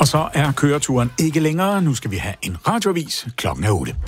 Og så er køreturen ikke længere. Nu skal vi have en radioavis. Klokken er 8.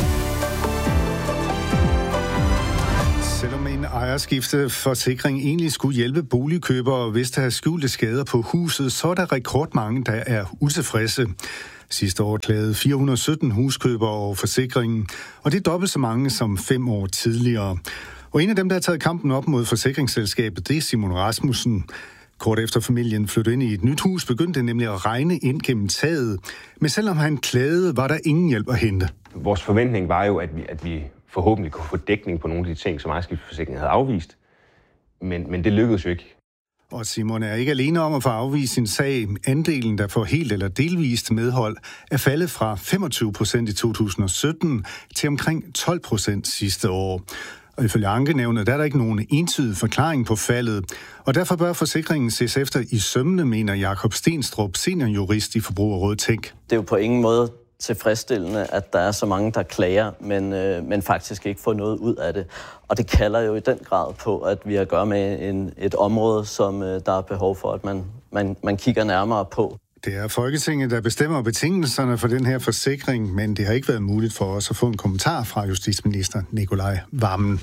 Selvom en ejerskifteforsikring egentlig skulle hjælpe boligkøbere, hvis der er skjulte skader på huset, så er der rekordmange, der er utilfredse. Sidste år klagede 417 huskøbere over forsikringen, og det er dobbelt så mange som 5 år tidligere. Og en af dem, der har taget kampen op mod forsikringsselskabet, det er Simon Rasmussen. Kort efter familien flyttede ind i et nyt hus, begyndte det nemlig at regne ind gennem taget. Men selvom han klagede, var der ingen hjælp at hente. Vores forventning var jo, at vi forhåbentlig kunne få dækning på nogle af de ting, som ejerskifteforsikringen havde afvist. Men det lykkedes jo ikke. Og Simon er ikke alene om at få afvist sin sag. Andelen, der får helt eller delvist medhold, er faldet fra 25% i 2017 til omkring 12% sidste år. Og ifølge ankenævnet, der er der ikke nogen entydig forklaring på faldet. Og derfor bør forsikringen ses efter i sømmene, mener Jakob Stenstrup, seniorjurist i Forbrugerrådet Tænk. Det er jo på ingen måde tilfredsstillende, at der er så mange, der klager, men faktisk ikke får noget ud af det. Og det kalder jo i den grad på, at vi har at gøre med et område, som der er behov for, at man kigger nærmere på. Det er Folketinget, der bestemmer betingelserne for den her forsikring, men det har ikke været muligt for os at få en kommentar fra justitsminister Nicolai Wammen.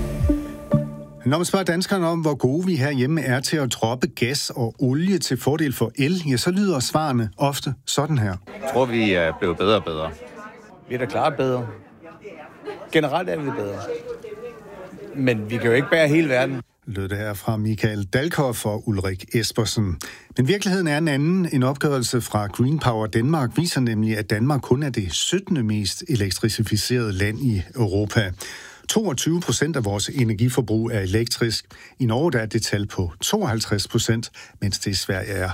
Når man spørger danskerne om, hvor gode vi herhjemme er til at droppe gas og olie til fordel for el, ja, så lyder svarene ofte sådan her. Jeg tror, vi er blevet bedre og bedre. Vi er da klart bedre. Generelt er vi bedre. Men vi kan jo ikke bære hele verden. Lød det her fra Michael Dalkhoff og Ulrik Espersen. Men virkeligheden er en anden. En opgørelse fra Green Power Danmark viser nemlig, at Danmark kun er det 17. mest elektrificerede land i Europa. 22% af vores energiforbrug er elektrisk. I Norge der er det tal på 52%, mens det i Sverige er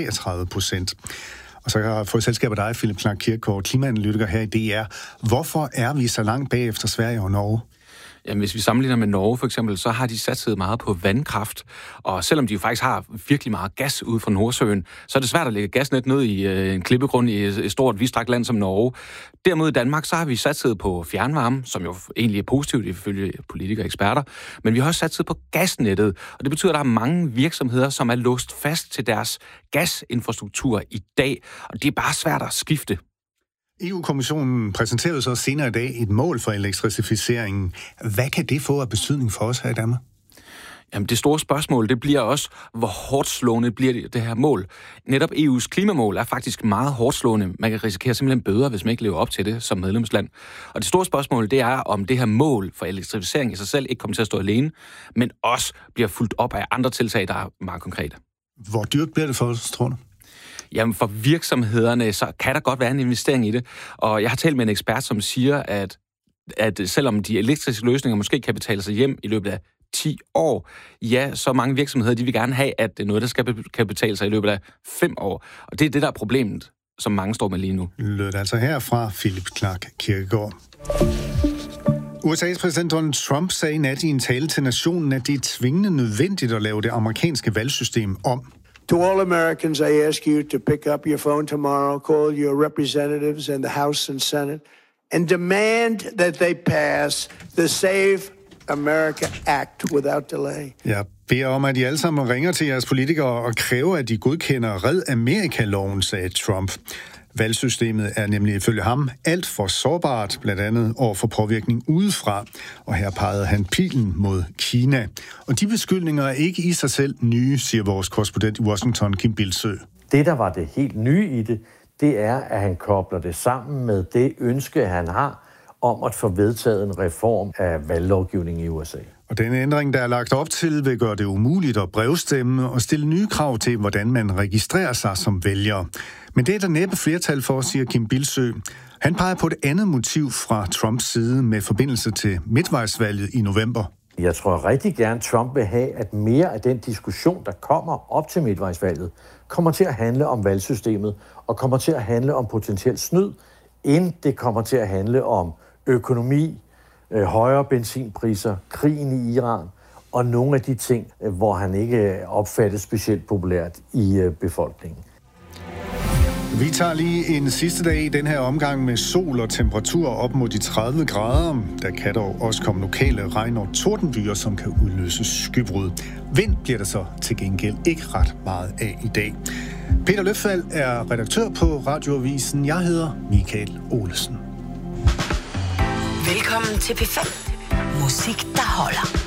33%. Og så kan jeg få selskab af dig, Philip Clark Kirkegaard, klimaanalytiker her i DR. Hvorfor er vi så langt bagefter Sverige og Norge? Jamen, hvis vi sammenligner med Norge for eksempel, så har de satset meget på vandkraft. Og selvom de jo faktisk har virkelig meget gas ude fra Nordsøen, så er det svært at lægge gasnet ned i en klippegrund i et stort, vidtstrakt land som Norge. Derimod i Danmark, så har vi satset på fjernvarme, som jo egentlig er positivt ifølge politikere og eksperter. Men vi har også satset på gasnettet, og det betyder, at der er mange virksomheder, som er låst fast til deres gasinfrastruktur i dag. Og det er bare svært at skifte. EU-kommissionen præsenterede så senere i dag et mål for elektrificeringen. Hvad kan det få af betydning for os her i Danmark? Jamen det store spørgsmål, det bliver også, hvor hårdt slående bliver det her mål. Netop EU's klimamål er faktisk meget hårdt slående. Man kan risikere simpelthen bøder, hvis man ikke lever op til det som medlemsland. Og det store spørgsmål, det er, om det her mål for elektrificering i sig selv ikke kommer til at stå alene, men også bliver fulgt op af andre tiltag, der er meget konkrete. Hvor dyrt bliver det for os, tror du? Jamen for virksomhederne, så kan der godt være en investering i det. Og jeg har talt med en ekspert, som siger, at selvom de elektriske løsninger måske kan betale sig hjem i løbet af 10 år, ja, så mange virksomheder, de vil gerne have, at det er noget, der kan betale sig i løbet af 5 år. Og det er det, der er problemet, som mange står med lige nu. Lød altså her fra Philip Clark Kirkegaard. USA's præsident Donald Trump sagde i nat i en tale til nationen, at det er tvingende nødvendigt at lave det amerikanske valgsystem om. To all Americans, I ask you to pick up your phone tomorrow, call your representatives in the House and Senate, and demand that they pass the Save America Act without delay. Jeg beder om, at I alle sammen ringer til jeres politikere og kræver, at de godkender Red Amerika-loven, sagde Trump. Valgsystemet er nemlig ifølge ham alt for sårbart, blandt andet over for påvirkning udefra. Og her pegede han pilen mod Kina. Og de beskyldninger er ikke i sig selv nye, siger vores korrespondent i Washington, Kim Bildsøe. Det, der var det helt nye i det, det er, at han kobler det sammen med det ønske, han har om at få vedtaget en reform af valglovgivningen i USA. Og denne ændring, der er lagt op til, vil gøre det umuligt at brevstemme og stille nye krav til, hvordan man registrerer sig som vælger. Men det er der næppe flertal for, siger Kim Bildsøe. Han peger på et andet motiv fra Trumps side med forbindelse til midtvejsvalget i november. Jeg tror rigtig gerne, Trump vil have, at mere af den diskussion, der kommer op til midtvejsvalget, kommer til at handle om valgsystemet og kommer til at handle om potentielt snyd, end det kommer til at handle om økonomi, højere benzinpriser, krigen i Iran og nogle af de ting, hvor han ikke opfattes specielt populært i befolkningen. Vi tager lige en sidste dag i den her omgang med sol og temperatur op mod de 30 grader. Der kan dog også komme lokale regn- og tordenbyger, som kan udløse skybrud. Vind bliver der så til gengæld ikke ret meget af i dag. Peter Løfald er redaktør på Radioavisen. Jeg hedder Michael Olesen. Velkommen til P5. Musik, der holder.